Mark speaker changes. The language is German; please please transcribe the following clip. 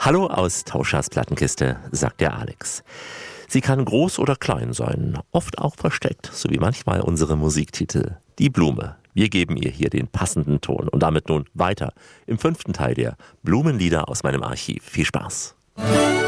Speaker 1: Hallo aus Tauschers Plattenkiste, sagt der Alex. Sie kann groß oder klein sein, oft auch versteckt, so wie manchmal unsere Musiktitel. Die Blume. Wir geben ihr hier den passenden Ton und damit nun weiter im 5. Teil der Blumenlieder aus meinem Archiv. Viel Spaß.